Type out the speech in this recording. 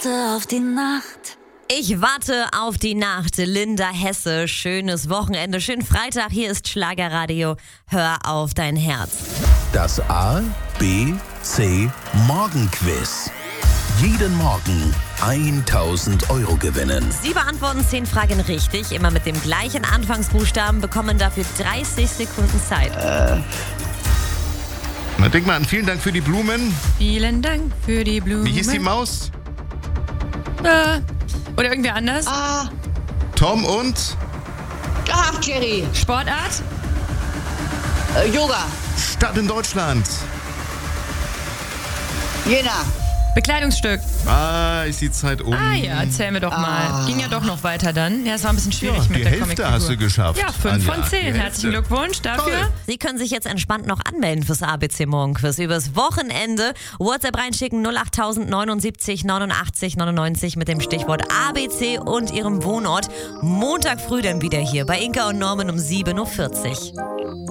warte auf die Nacht. Ich warte auf die Nacht. Linda Hesse, schönes Wochenende, schönen Freitag. Hier ist Schlagerradio. Hör auf dein Herz. Das A, B, C Morgenquiz. Jeden Morgen 1000 Euro gewinnen. Sie beantworten 10 Fragen richtig, immer mit dem gleichen Anfangsbuchstaben, bekommen dafür 30 Sekunden Zeit. Na, denk mal an, vielen Dank für die Blumen. Vielen Dank für die Blumen. Wie hieß die Maus? Oder irgendwer anders? Tom und Jerry. Sportart? Yoga. Stadt in Deutschland. Jena. Bekleidungsstück. Ist die Zeit um. Ah ja, erzähl mir doch mal. Ging ja doch noch weiter dann. Ja, es war ein bisschen schwierig Ja, mit die der Hälfte Comicfigur. hast du geschafft. Ja, 5 von Anja, 10. die Herzlichen Hälfte. Glückwunsch dafür. Toll. Sie können sich jetzt entspannt noch anmelden fürs ABC Morgenquiz übers Wochenende. WhatsApp reinschicken 08000 79 89 99 mit dem Stichwort ABC und Ihrem Wohnort. Montag früh dann wieder hier bei Inka und Norman um 7.40 Uhr.